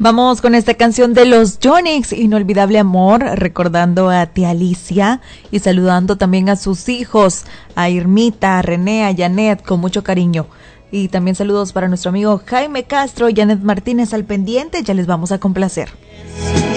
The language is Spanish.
Vamos con esta canción de los Yonix, Inolvidable Amor, recordando a tía Alicia y saludando también a sus hijos, a Irmita, a René, a Janet, con mucho cariño. Y también saludos para nuestro amigo Jaime Castro y Janet Martínez al pendiente, ya les vamos a complacer.